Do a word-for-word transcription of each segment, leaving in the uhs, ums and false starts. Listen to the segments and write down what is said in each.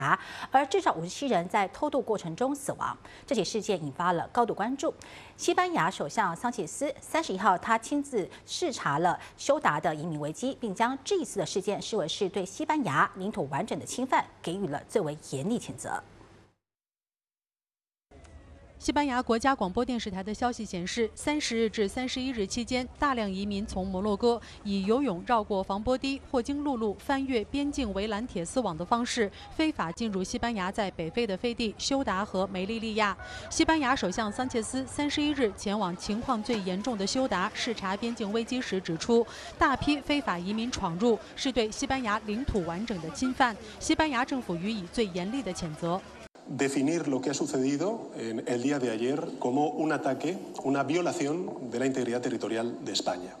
而至少五十七人在偷渡过程中死亡。这起事件引发了高度关注。西班牙首相桑切斯三十一号，他亲自视察了休达的移民危机，并将这一次的事件视为是对西班牙领土完整的侵犯，给予了最为严厉谴责。 西班牙国家广播电视台的消息显示，三十日至三十一日期间，大量移民从摩洛哥以游泳绕过防波堤或经陆路翻越边境围栏铁丝网的方式，非法进入西班牙在北非的飞地休达和梅利利亚。西班牙首相桑切斯三十一日前往情况最严重的休达视察边境危机时指出，大批非法移民闯入是对西班牙领土完整的侵犯，西班牙政府予以最严厉的谴责。 Definir lo que ha sucedido en el día de ayer como un ataque, una violación de la integridad territorial de España.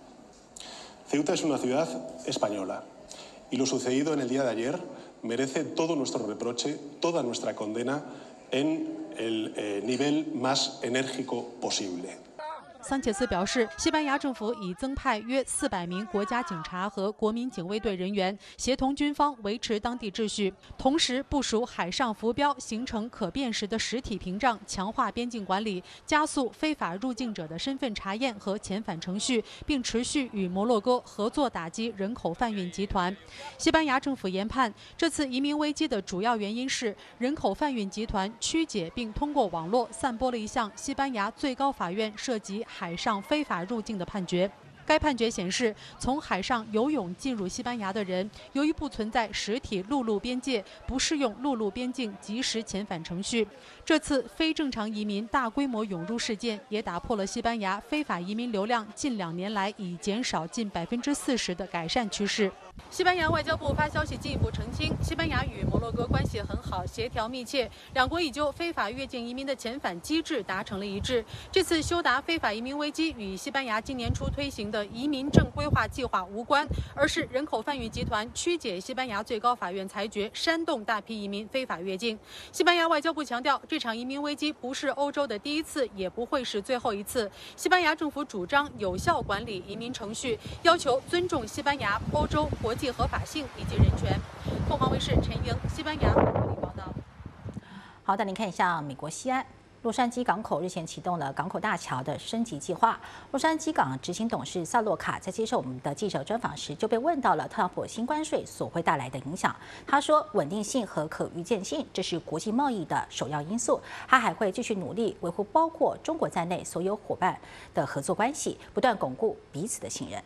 Ceuta es una ciudad española y lo sucedido en el día de ayer merece todo nuestro reproche, toda nuestra condena en el eh, nivel más enérgico posible. 桑切斯表示，西班牙政府已增派约四百名国家警察和国民警卫队人员，协同军方维持当地秩序，同时部署海上浮标，形成可辨识的实体屏障，强化边境管理，加速非法入境者的身份查验和遣返程序，并持续与摩洛哥合作打击人口贩运集团。西班牙政府研判，这次移民危机的主要原因是人口贩运集团曲解并通过网络散播了一项西班牙最高法院涉及 海上非法入境的判决。该判决显示，从海上游泳进入西班牙的人，由于不存在实体陆路边界，不适用陆路边境即时遣返程序。这次非正常移民大规模涌入事件，也打破了西班牙非法移民流量近两年来已减少近百分之四十的改善趋势。 西班牙外交部发消息进一步澄清，西班牙与摩洛哥关系很好，协调密切，两国已就非法越境移民的遣返机制达成了一致。这次休达非法移民危机与西班牙今年初推行的移民正规划计划无关，而是人口贩运集团曲解西班牙最高法院裁决，煽动大批移民非法越境。西班牙外交部强调，这场移民危机不是欧洲的第一次，也不会是最后一次。西班牙政府主张有效管理移民程序，要求尊重西班牙、欧洲 国际合法性以及人权。凤凰卫视陈莹，西班牙报道。 好，带您看一下美国西安。 洛杉矶港口日前启动了港口大桥的升级计划。洛杉矶港执行董事萨洛卡在接受我们的记者专访时，就被问到了特朗普新关税所会带来的影响。他说，稳定性和可预见性这是国际贸易的首要因素。他还会继续努力维护包括中国在内所有伙伴的合作关系，不断巩固彼此的信任。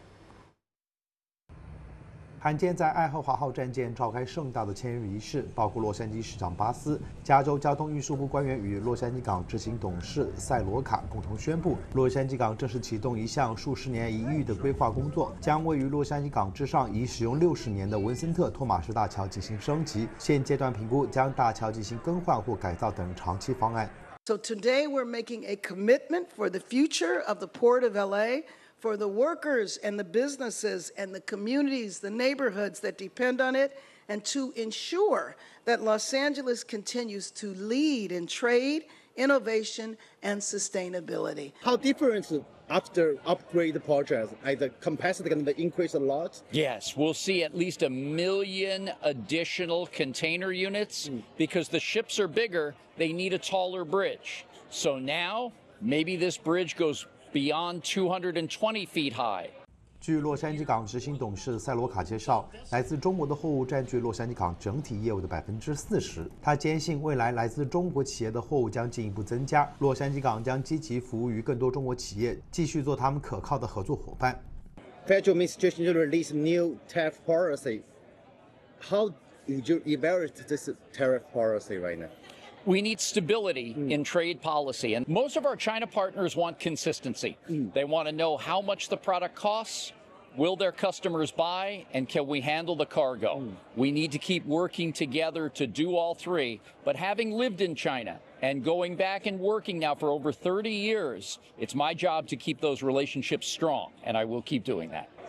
罕见在爱荷华号战舰召开盛大的签约仪式，包括洛杉矶市长巴斯、加州交通运输部官员与洛杉矶港执行董事塞罗卡共同宣布，洛杉矶港正式启动一项数十年一遇的规划工作，将位于洛杉矶港之上已使用六十年的文森特·托马斯大桥进行升级。现阶段评估将大桥进行更换或改造等长期方案。 So today we're making a commitment for the future of the Port of L A. For the workers and the businesses and the communities, the neighborhoods that depend on it, and to ensure that Los Angeles continues to lead in trade, innovation, and sustainability. How different after upgrade projects? Is the capacity going to increase a lot? Yes, we'll see at least a million additional container units mm. because the ships are bigger, they need a taller bridge. So now, maybe this bridge goes beyond two hundred twenty feet high. 据洛杉矶港执行董事塞罗卡介绍，来自中国的货物占据洛杉矶港整体业务的百分之四十。他坚信，未来来自中国企业的货物将进一步增加，洛杉矶港将积极服务于更多中国企业，继续做他们可靠的合作伙伴。 Federal administration to release new tariff policy. How would you evaluate this tariff policy right now? We need stability mm. in trade policy. And most of our China partners want consistency. Mm. They want to know how much the product costs, will their customers buy, and can we handle the cargo? Mm. We need to keep working together to do all three. But having lived in China and going back and working now for over thirty years, it's my job to keep those relationships strong, and I will keep doing that.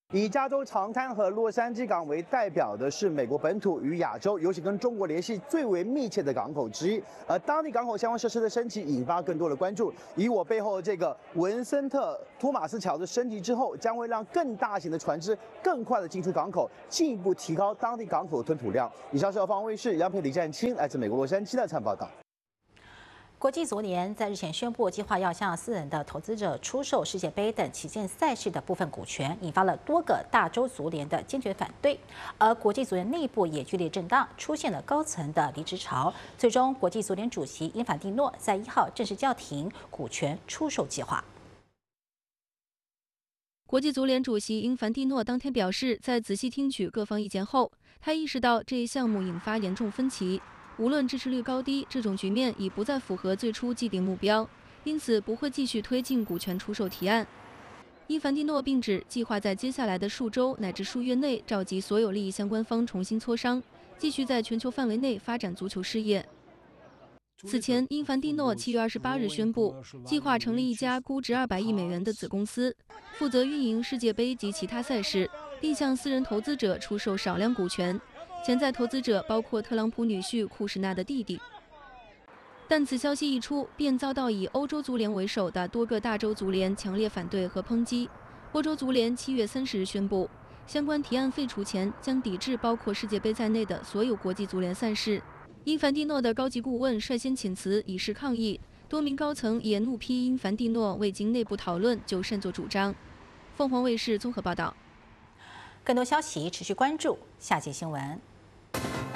以加州长滩和洛杉矶港为代表的是美国本土与亚洲，尤其跟中国联系最为密切的港口之一。而当地港口相关设施的升级，引发更多的关注。以我背后这个文森特托马斯桥的升级之后，将会让更大型的船只更快的进出港口，进一步提高当地港口的吞吐量。以上是方卫视杨培、李占清来自美国洛杉矶的参报道。 国际足联在日前宣布，计划要向私人的投资者出售世界杯等旗舰赛事的部分股权，引发了多个大洲足联的坚决反对。而国际足联内部也剧烈震荡，出现了高层的离职潮。最终，国际足联主席英凡蒂诺在一号正式叫停股权出售计划。 国际足联主席英凡蒂诺当天表示，在仔细听取各方意见后，他意识到这一项目引发严重分歧。无论支持率高低，这种局面已不再符合最初既定目标，因此不会继续推进股权出售提案。伊凡蒂诺并指，计划在接下来的数周乃至数月内召集所有利益相关方重新磋商，继续在全球范围内发展足球事业。此前，英凡蒂诺七月二十八日宣布，计划成立一家估值二百亿美元的子公司，负责运营世界杯及其他赛事，并向私人投资者出售少量股权。潜在投资者包括特朗普女婿库什纳的弟弟。但此消息一出，便遭到以欧洲足联为首的多个大洲足联强烈反对和抨击。欧洲足联七月三十日宣布，相关提案废除前将抵制包括世界杯在内的所有国际足联赛事。英凡蒂诺的高级顾问率先请辞以示抗议，多名高层也怒批英凡蒂诺未经内部讨论就擅作主张。凤凰卫视综合报道。 更多消息持续关注下节新闻。